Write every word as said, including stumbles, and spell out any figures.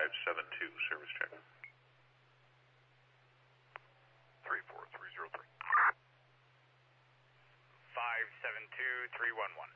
five seven two, service check. three four three zero three. five seven two, three one one.